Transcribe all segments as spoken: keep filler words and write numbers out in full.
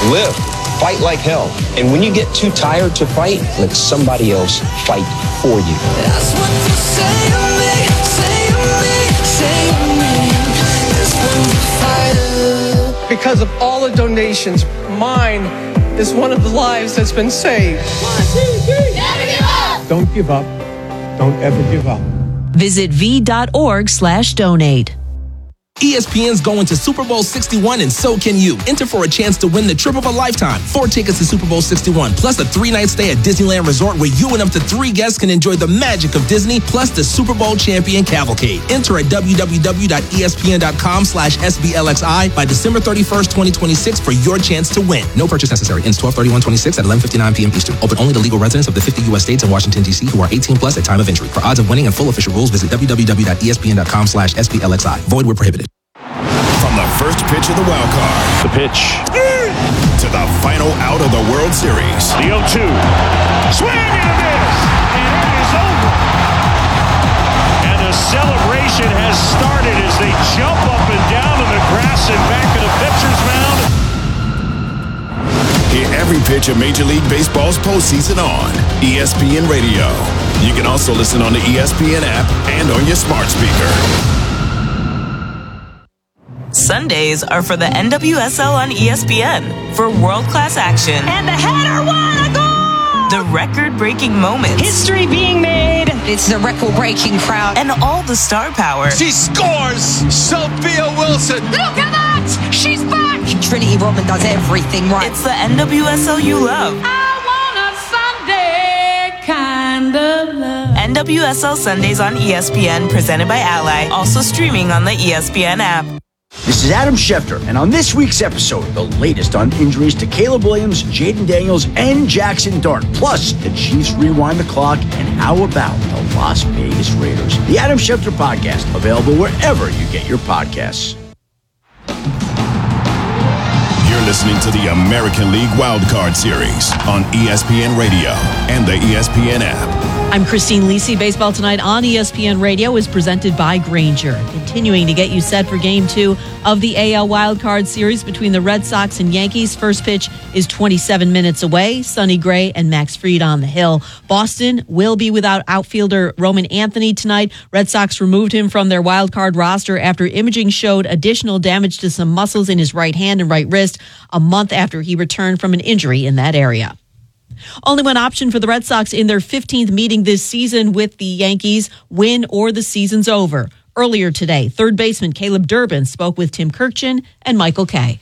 Live. Fight like hell. And when you get too tired to fight, let somebody else fight for you. That's what you say to me, say to me, say to me. That's when you fight. Because of all the donations, mine is one of the lives that's been saved. One, two, three. Never give up. Don't give up. Don't ever give up. Visit v.org slash donate. E S P N's going to Super Bowl sixty-one, and so can you. Enter for a chance to win the trip of a lifetime. Four tickets to Super Bowl sixty-one, plus a three-night stay at Disneyland Resort where you and up to three guests can enjoy the magic of Disney, plus the Super Bowl champion cavalcade. Enter at www.espn.com slash SBLXI by December thirty-first, twenty twenty-six for your chance to win. No purchase necessary. Ends twelve thirty-one twenty-six at eleven fifty-nine p.m. Eastern. Open only to legal residents of the fifty U S states and Washington, D C who are eighteen plus at time of entry. For odds of winning and full official rules, visit www.espn.com slash SBLXI. Void where prohibited. From the first pitch of the wild card. The pitch. To the final out of the World Series. The oh two. Swing and a miss. And it is over. And the celebration has started as they jump up and down in the grass and back of the pitcher's mound. Hear every pitch of Major League Baseball's postseason on E S P N Radio. You can also listen on the E S P N app and on your smart speaker. Sundays are for the N W S L on E S P N for world-class action. And the header won a goal! The record-breaking moments. History being made. It's a record-breaking crowd. And all the star power. She scores! Sophia Wilson! Look at that! She's back! Trinity Rodman does everything right. It's the N W S L you love. I want a Sunday kind of love. N W S L Sundays on E S P N, presented by Ally. Also streaming on the E S P N app. This is Adam Schefter, and on this week's episode, the latest on injuries to Caleb Williams, Jaden Daniels, and Jackson Dart. Plus, the Chiefs rewind the clock, and how about the Las Vegas Raiders? The Adam Schefter Podcast, available wherever you get your podcasts. You're listening to the American League Wildcard Series on E S P N Radio and the E S P N app. I'm Christine Lisi. Baseball Tonight on E S P N Radio is presented by Grainger, continuing to get you set for Game two of the A L Wildcard Series between the Red Sox and Yankees. First pitch is twenty-seven minutes away. Sonny Gray and Max Fried on the hill. Boston will be without outfielder Roman Anthony tonight. Red Sox removed him from their wildcard roster after imaging showed additional damage to some muscles in his right hand and right wrist a month after he returned from an injury in that area. Only one option for the Red Sox in their fifteenth meeting this season with the Yankees: win or the season's over. Earlier today, third baseman Caleb Durbin spoke with Tim Kirkchin and Michael Kay.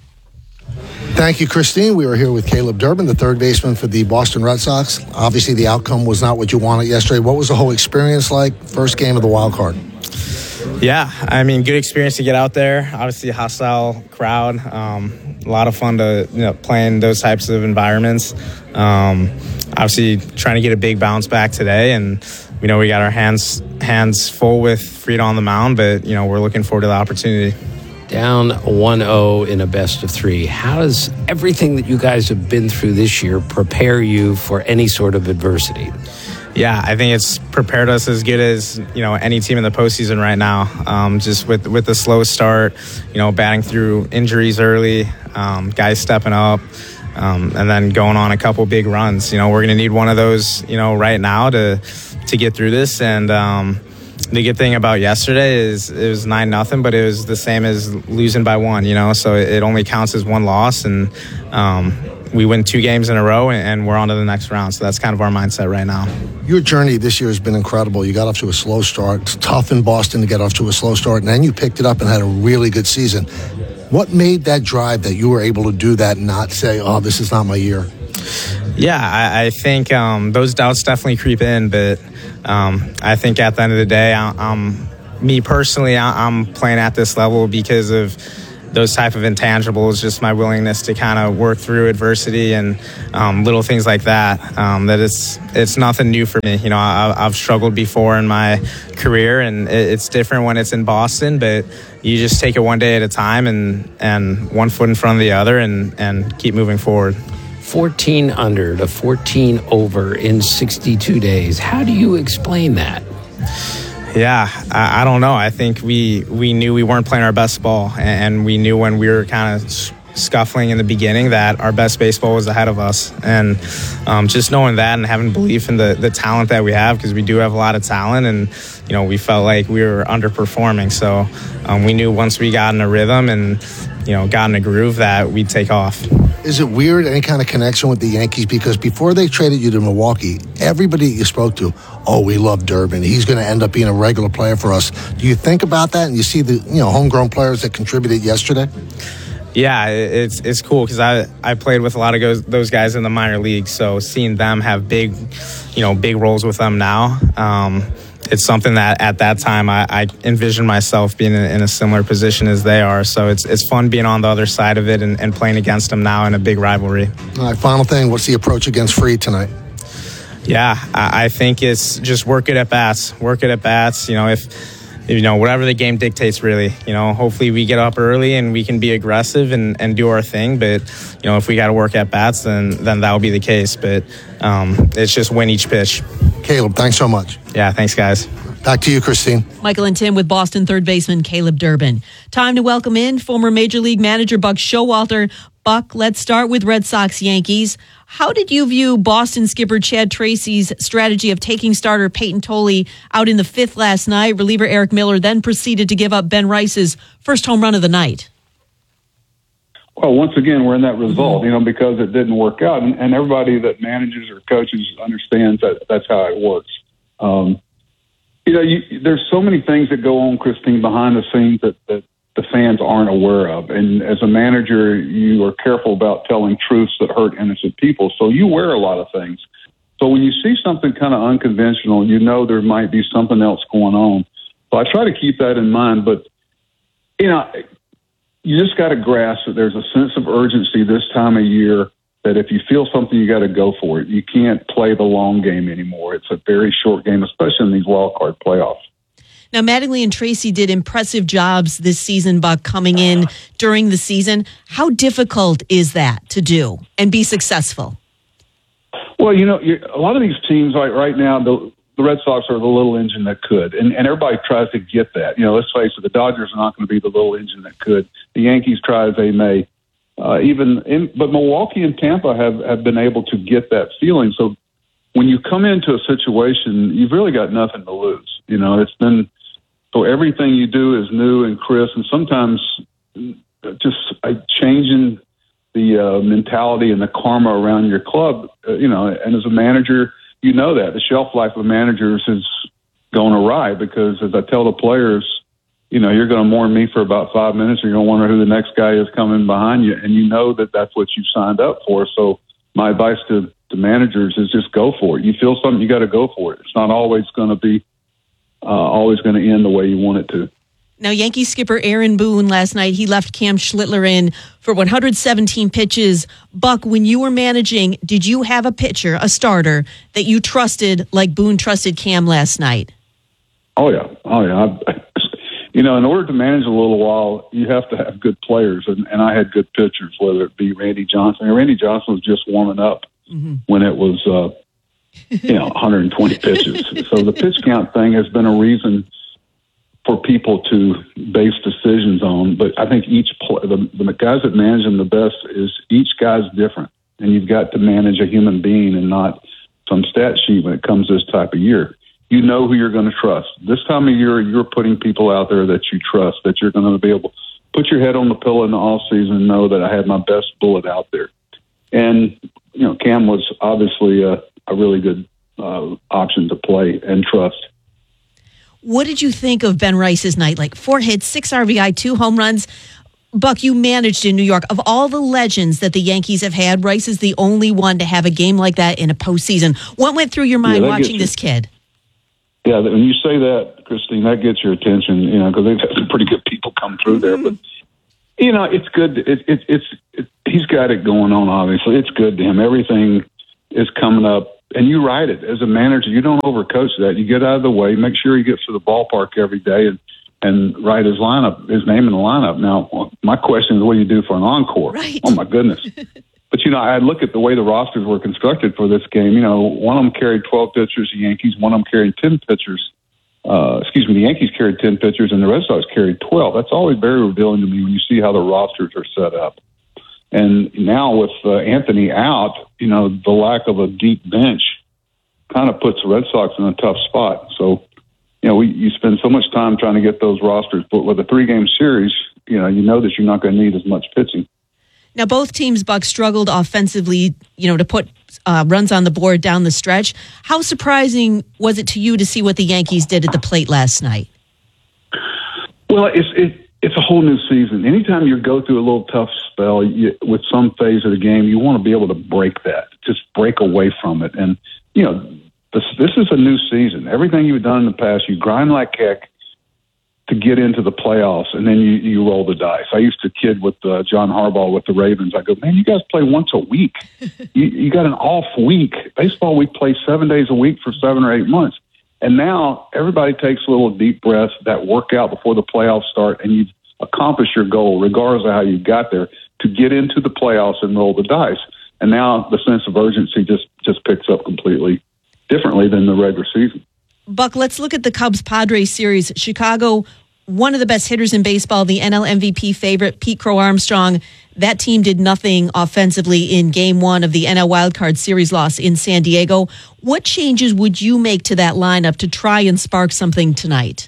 Thank you, Christine. We were here with Caleb Durbin, the third baseman for the Boston Red Sox. Obviously, the outcome was not what you wanted yesterday. What was the whole experience like? First game of the wild card. Yeah, I mean, good experience to get out there. Obviously, a hostile crowd. Um, a lot of fun to you know, play in those types of environments. Um, obviously, trying to get a big bounce back today, and you know we got our hands hands full with Fried on the mound, but you know we're looking forward to the opportunity. Down one oh in a best of three. How does everything that you guys have been through this year prepare you for any sort of adversity? Yeah, I think it's prepared us as good as you know any team in the postseason right now. Um, just with with the slow start, you know, batting through injuries early, um, guys stepping up, um, and then going on a couple big runs. You know, we're going to need one of those, you know, right now to to get through this. And um, the good thing about yesterday is it was nine nothing, but it was the same as losing by one. You know, so it only counts as one loss, and um, we win two games in a row, and we're on to the next round. So that's kind of our mindset right now. Your journey this year has been incredible. You got off to a slow start. It's tough in Boston to get off to a slow start, and then you picked it up and had a really good season. What made that drive that you were able to do that and not say, oh, this is not my year? Yeah, I, I think um, those doubts definitely creep in, but um, I think at the end of the day, I, I'm, me personally, I, I'm playing at this level because of those type of intangibles, just my willingness to kind of work through adversity and um, little things like that. Um, that it's it's nothing new for me. You know, I, I've struggled before in my career, and it, it's different when it's in Boston. But you just take it one day at a time, and and one foot in front of the other, and and keep moving forward. fourteen under to fourteen over in sixty-two days. How do you explain that? Yeah, I, I don't know. I think we, we knew we weren't playing our best ball, and we knew when we were kind of scuffling in the beginning that our best baseball was ahead of us. And um, just knowing that and having belief in the, the talent that we have, because we do have a lot of talent, and, you know, we felt like we were underperforming. So um, we knew once we got in a rhythm and, you know, got in a groove that we'd take off. Is it weird, any kind of connection with the Yankees? Because before they traded you to Milwaukee, everybody you spoke to, oh, we love Durbin. He's going to end up being a regular player for us. Do you think about that and you see the, you know, homegrown players that contributed yesterday? Yeah, it's it's cool because I, I played with a lot of those, those guys in the minor leagues, so seeing them have big, you know, big roles with them now, um, it's something that at that time I, I envisioned myself being in, in a similar position as they are. So it's it's fun being on the other side of it and, and playing against them now in a big rivalry. All right, final thing, what's the approach against Fried tonight? Yeah, I, I think it's just work it at bats. Work it at bats. You know, if, you know, whatever the game dictates, really. You know, hopefully we get up early and we can be aggressive and, and do our thing. But, you know, if we got to work at bats, then then that will be the case. But um, it's just win each pitch. Caleb, thanks so much. Yeah, thanks, guys. Back to you, Christine. Michael and Tim with Boston third baseman Caleb Durbin. Time to welcome in former Major League manager Buck Showalter. Buck, let's start with Red Sox Yankees. How did you view Boston skipper Chad Tracy's strategy of taking starter Peyton Tolley out in the fifth last night? Reliever Eric Miller then proceeded to give up Ben Rice's first home run of the night. Well, once again, we're in that result, you know, because it didn't work out. And, and everybody that manages or coaches understands that that's how it works. Um, you know, you, there's so many things that go on, Christine, behind the scenes that, that the fans aren't aware of. And as a manager, you are careful about telling truths that hurt innocent people. So you wear a lot of things. So when you see something kind of unconventional, you know there might be something else going on. So I try to keep that in mind. But, you know, you just got to grasp that there's a sense of urgency this time of year that if you feel something, you got to go for it. You can't play the long game anymore. It's a very short game, especially in these wild card playoffs. Now, Mattingly and Tracy did impressive jobs this season, Buck, coming in during the season. How difficult is that to do and be successful? Well, you know, you, a lot of these teams like right now, the, the Red Sox are the little engine that could, and, and everybody tries to get that. You know, let's face it, the Dodgers are not going to be the little engine that could. The Yankees try as they may. Uh, even in, but Milwaukee and Tampa have, have been able to get that feeling. So when you come into a situation, you've really got nothing to lose. You know, it's been so everything you do is new and crisp, and sometimes just uh, changing the uh, mentality and the karma around your club. Uh, you know, and as a manager, you know that the shelf life of managers is going awry because, as I tell the players, you know, you're going to mourn me for about five minutes. You're going to wonder who the next guy is coming behind you, and you know that that's what you signed up for. So my advice to, to managers is just go for it. You feel something, you got to go for it. It's not always going to be uh, always going to end the way you want it to. Now, Yankee skipper Aaron Boone last night, he left Cam Schlittler in for one hundred seventeen pitches. Buck, when you were managing, did you have a pitcher, a starter, that you trusted like Boone trusted Cam last night? Oh, yeah. Oh, yeah. I, you know, in order to manage a little while, you have to have good players, and, and I had good pitchers, whether it be Randy Johnson. And Randy Johnson was just warming up mm-hmm. when it was, uh, you know, one hundred twenty pitches. So the pitch count thing has been a reason for people to base decisions on. But I think each play, the, the guys that manage them the best is each guy's different, and you've got to manage a human being and not some stat sheet when it comes this type of year. You know who you're going to trust. This time of year, you're putting people out there that you trust, that you're going to be able to put your head on the pillow in the off season and know that I had my best bullet out there. And, you know, Cam was obviously a, a really good uh, option to play and trust. What did you think of Ben Rice's night? Like four hits, six R B I, two home runs. Buck, you managed in New York. Of all the legends that the Yankees have had, Rice is the only one to have a game like that in a postseason. What went through your mind yeah, watching this kid? Yeah, when you say that, Christine, that gets your attention, you know, because they've had some pretty good people come through there. But, you know, it's good. It, it, it's it, he's got it going on, obviously. It's good to him. Everything is coming up. And you ride it. As a manager, you don't overcoach that. You get out of the way, make sure he gets to the ballpark every day and, and write his lineup, his name in the lineup. Now, my question is, what do you do for an encore? Right. Oh, my goodness. But, you know, I look at the way the rosters were constructed for this game. You know, one of them carried twelve pitchers, the Yankees. One of them carried ten pitchers. Uh, excuse me, the Yankees carried ten pitchers, and the Red Sox carried twelve. That's always very revealing to me when you see how the rosters are set up. And now with uh, Anthony out, you know, the lack of a deep bench kind of puts the Red Sox in a tough spot. So, you know, we, you spend so much time trying to get those rosters, but with a three-game series, you know, you know that you're not going to need as much pitching. Now, both teams, Buck, struggled offensively, you know, to put uh, runs on the board down the stretch. How surprising was it to you to see what the Yankees did at the plate last night? Well, it's it, it's a whole new season. Anytime you go through a little tough spell you, with some phase of the game, you want to be able to break that, just break away from it. And, you know, this, this is a new season. Everything you've done in the past, you grind like heck to get into the playoffs, and then you, you roll the dice. I used to kid with uh, John Harbaugh with the Ravens. I go, man, you guys play once a week. you, you got an off week. Baseball, we play seven days a week for seven or eight months. And now everybody takes a little deep breath, that workout before the playoffs start, and you've accomplished your goal, regardless of how you got there, to get into the playoffs and roll the dice. And now the sense of urgency just, just picks up completely differently than the regular season. Buck, let's look at the Cubs-Padres series. Chicago, one of the best hitters in baseball, the N L M V P favorite, Pete Crow Armstrong. That team did nothing offensively in game one of the N L Wildcard Series loss in San Diego. What changes would you make to that lineup to try and spark something tonight?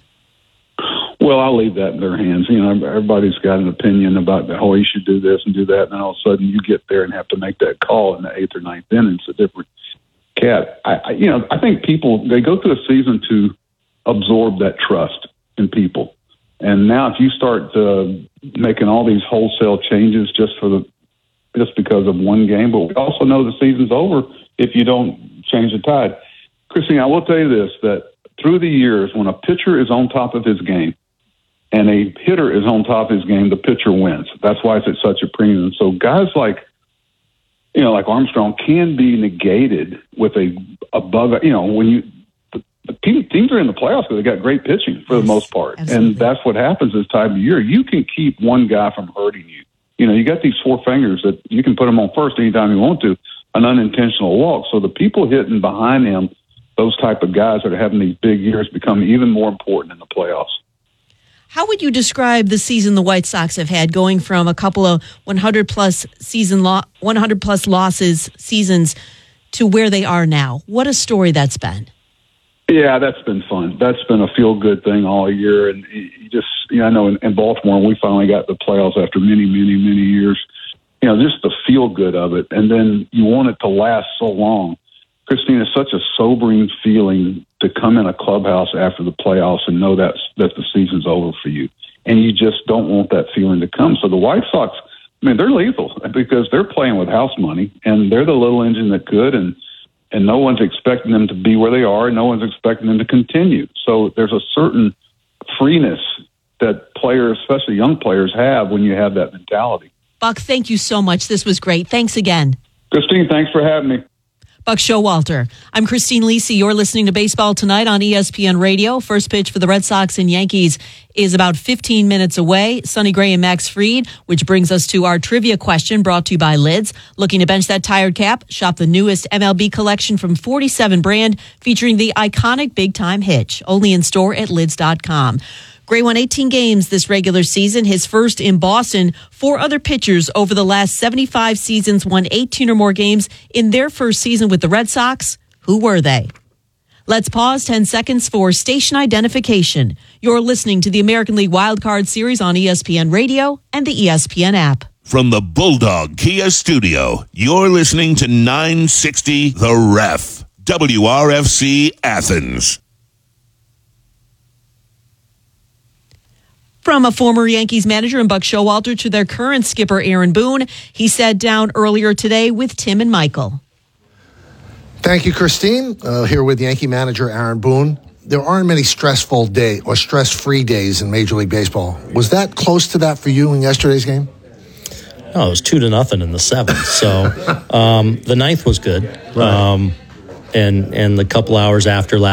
Well, I'll leave that in their hands. You know, everybody's got an opinion about, oh, you should do this and do that, and then all of a sudden you get there and have to make that call in the eighth or ninth inning. It's a different cat. I, I, you know, I think people, they go through a season to absorb that trust in people. And now if you start uh, making all these wholesale changes just for the, just because of one game, but we also know the season's over if you don't change the tide. Christine, I will tell you this, that through the years, when a pitcher is on top of his game and a hitter is on top of his game, the pitcher wins. That's why it's at such a premium. So guys like, you know, like Armstrong can be negated with a above, you know, when you, the, the team, teams are in the playoffs because they got great pitching for the most part. Absolutely. And that's what happens this time of year. You can keep one guy from hurting you. You know, you got these four fingers that you can put them on first anytime you want to, an unintentional walk. So the people hitting behind him, those type of guys that are having these big years, become even more important in the playoffs. How would you describe the season the White Sox have had, going from a couple of one hundred plus season lo- one hundred plus losses seasons to where they are now? What a story that's been. Yeah, that's been fun. That's been a feel-good thing all year. And you just, you know, I know in, in Baltimore, we finally got the playoffs after many, many, many years. You know, just the feel-good of it. And then you want it to last so long. Christine, it's such a sobering feeling to come in a clubhouse after the playoffs and know that, that the season's over for you. And you just don't want that feeling to come. So the White Sox, I mean, they're lethal because they're playing with house money, and they're the little engine that could, and, and no one's expecting them to be where they are, and no one's expecting them to continue. So there's a certain freeness that players, especially young players, have when you have that mentality. Buck, thank you so much. This was great. Thanks again. Christine, thanks for having me. Buck Showalter. I'm Christine Lisi. You're listening to Baseball Tonight on E S P N Radio. First pitch for the Red Sox and Yankees is about fifteen minutes away. Sonny Gray and Max Fried, which brings us to our trivia question brought to you by Lids. Looking to bench that tired cap? Shop the newest M L B collection from forty-seven brand featuring the iconic Big Time Hitch. Only in store at lids dot com. Gray won eighteen games this regular season, his first in Boston. Four other pitchers over the last seventy-five seasons won eighteen or more games in their first season with the Red Sox. Who were they? Let's pause ten seconds for station identification. You're listening to the American League Wild Card Series on E S P N Radio and the E S P N app. From the Bulldog Kia Studio, you're listening to nine sixty The Ref, W R F C Athens. From a former Yankees manager and Buck Showalter to their current skipper, Aaron Boone, he sat down earlier today with Tim and Michael. Thank you, Christine. Uh, here with Yankee manager Aaron Boone. There aren't many stressful day or stress-free days in Major League Baseball. Was that close to that for you in yesterday's game? No, it was two to nothing in the seventh. So um, the ninth was good, right. um, and and the couple hours after last.